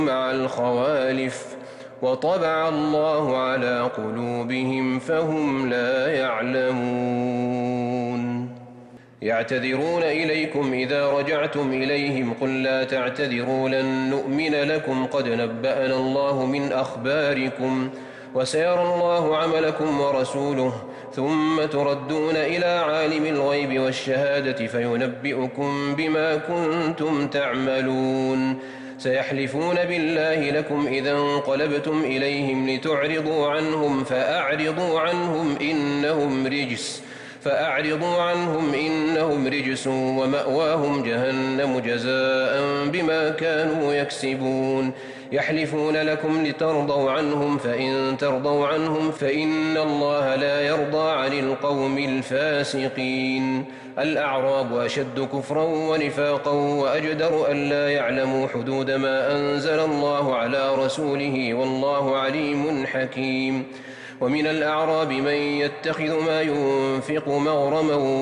مع الخوالف وطبع الله على قلوبهم فهم لا يعلمون. يعتذرون إليكم إذا رجعتم إليهم قل لا تعتذروا لن نؤمن لكم قد نبأنا الله من أخباركم وسيرى الله عملكم ورسوله ثم تردون إلى عالم الغيب والشهادة فينبئكم بما كنتم تعملون. سيحلفون بالله لكم إذا انقلبتم إليهم لتعرضوا عنهم فأعرضوا عنهم إنهم رجس ومأواهم جهنم جزاء بما كانوا يكسبون. يحلفون لكم لترضوا عنهم فإن ترضوا عنهم فإن الله لا يرضى عن القوم الفاسقين. الأعراب أشد كفرا ونفاقا وأجدر أن لا يعلموا حدود ما أنزل الله على رسوله والله عليم حكيم. ومن الأعراب من يتخذ ما ينفق مغرما